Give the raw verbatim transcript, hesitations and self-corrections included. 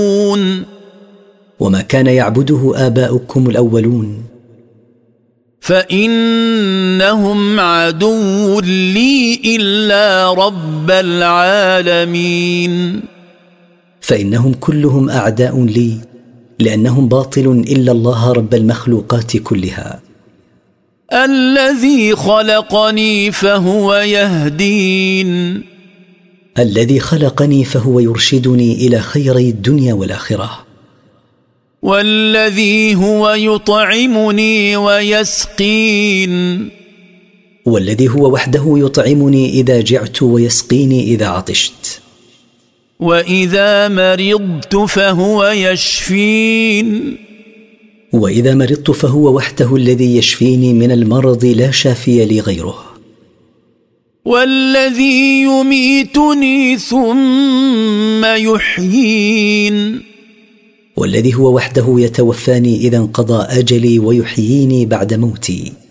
وما كان يعبده آباؤكم الأولون فإنهم عدو لي إلا رب العالمين فإنهم كلهم أعداء لي لأنهم باطل إلا الله رب المخلوقات كلها. الذي خلقني فهو يهدين الذي خلقني فهو يرشدني إلى خيري الدنيا والآخرة. والذي هو يطعمني ويسقين والذي هو وحده يطعمني إذا جعت ويسقيني إذا عطشت. وإذا مرضت فهو يشفين وإذا مرضت فهو وحده الذي يشفيني من المرض لا شافي لي غيره. والذي يميتني ثم يحيين والذي هو وحده يتوفاني إذا انقضى أجلي ويحييني بعد موتي.